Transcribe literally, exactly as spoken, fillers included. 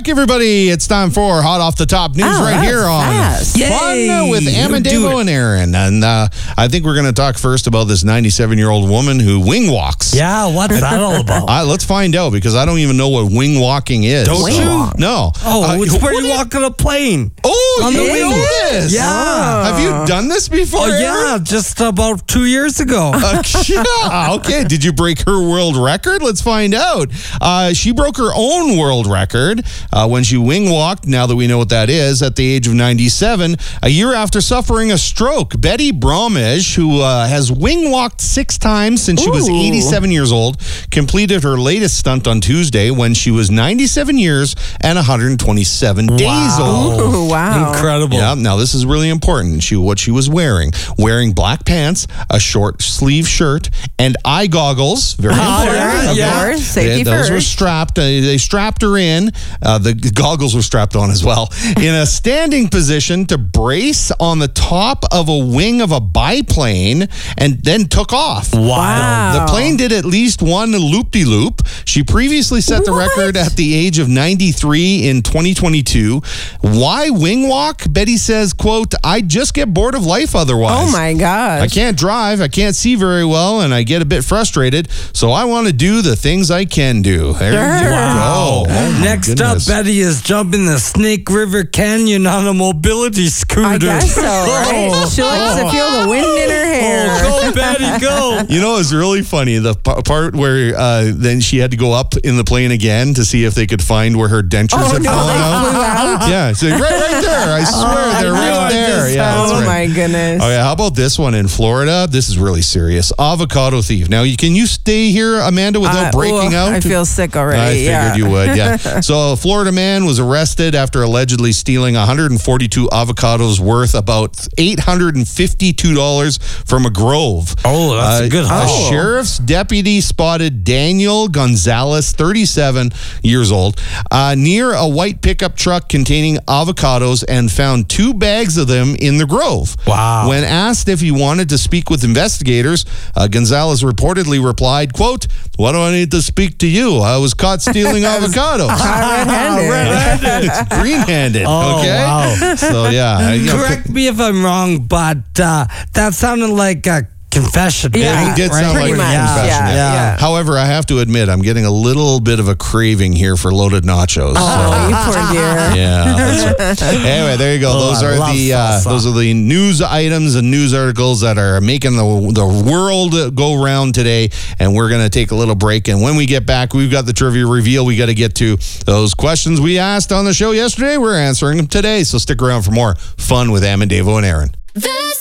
back, everybody. It's time for Hot Off the Top News oh, right here on fast. Fun with Amandavo and Aaron. And uh, I think we're going to talk first about this ninety-seven-year-old woman who wing walks. Yeah, what's that all about? Uh, let's find out, because I don't even know what wing walking is. Don't so, you? No. Oh, Uh, it's where what you is- walk on a plane. Oh, on you the know wing. this? Yeah. Have you done this before? Oh, Aaron? yeah, just about two years ago. Uh, yeah, okay. Did you break her world record? Let's find out. Uh, she broke her own world record uh, when she wing walked, now that we know what that is, at the age of ninety-seven, a year after suffering a stroke. Betty Bromwich, who uh, has wing walked six times since she was Ooh. eighty-seven years old, completed her latest stunt on Tuesday when she was ninety-seven years and one hundred twenty-seven days Wow. old. Ooh, wow. Incredible. Yeah, now this is really important. She what she was wearing. Wearing black pants, a short sleeve shirt, and eye goggles. Very Oh, important. yeah, Of yeah. course. Safety They- those were first. strapped. Uh, they strapped her in. Uh, the goggles were strapped on as well. In a standing position to brace on the top of a wing of a biplane, and then took off. Wow. Wow. The plane did at least one loop-de-loop. She previously set the What? record at the age of ninety-three in twenty twenty-two. Why wing walk? Betty says, quote, I just get bored of life otherwise. Oh, my gosh. I can't drive, I can't see very well, and I get a bit frustrated, so I want to do the things I can do. There you Sure. go. Oh, my Next goodness. up, Betty is jumping the Snake River Canyon on a mobility scooter. I guess so, right? She likes to feel the wind in her hair. Oh, go, Betty, go. You know, it's really funny. The p- part where uh, then she had to go up in the plane again to see if they could find where her dentures Oh, had no, fallen they out. flew out? Yeah, so right, right there. I swear, they're I knew right I there. just- Yeah, that's Oh, right. my goodness. Oh, yeah. How about this one in Florida? This is really serious. Avocado thief. Now, you, can you stay here, Amanda, without Uh, breaking ooh, out? I feel sick already. I figured yeah. you would, yeah. So a Florida man was arrested after allegedly stealing one hundred forty-two avocados worth about eight hundred fifty-two dollars from a grove. Oh, that's a good A haul. sheriff's deputy spotted Daniel Gonzalez, thirty-seven years old, uh, near a white pickup truck containing avocados and found two bags of them in the grove. Wow. When asked if he wanted to speak with investigators, uh, Gonzalez reportedly replied, quote, "Why do I need to speak to you? I was caught stealing avocados." Red-handed. Red-handed. Green-handed, Oh, okay? wow. So, yeah. you know, Correct me if I'm wrong, but uh, that sounded like a confession. Yeah, Yeah, he did sound pretty like much. a confession. Yeah, yeah. yeah. However, I have to admit, I'm getting a little bit of a craving here for loaded nachos. Oh, you poor dear. Yeah. That's right. Anyway, there you go. Oh, those I are love the uh, salsa. those are the news items and news articles that are making the the world go round today. And we're gonna take a little break. And when we get back, we've got the trivia reveal. We got to get to those questions we asked on the show yesterday. We're answering them today. So stick around for more fun with Amandavo and Aaron. The